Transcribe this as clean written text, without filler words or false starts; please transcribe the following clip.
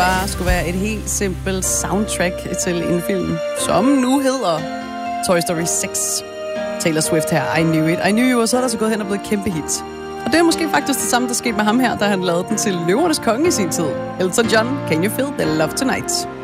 bare skulle være et helt simpelt soundtrack til en film, som nu hedder Toy Story 6. Taylor Swift her, I Knew It. I Knew You, og så er der så gået hen og blevet et kæmpe hit. Og det er måske faktisk det samme, der skete med ham her, da han lavede den til Løvernes Konge i sin tid. Elton John, Can You Feel the Love Tonight?